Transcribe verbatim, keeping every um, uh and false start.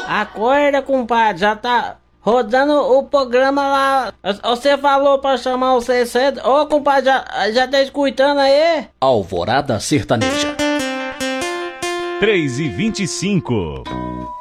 Acorda, compadre, já tá rodando o programa lá. Você falou pra chamar o C C. Ô, compadre, já, já tá escutando aí? Alvorada Sertaneja. três e vinte e cinco.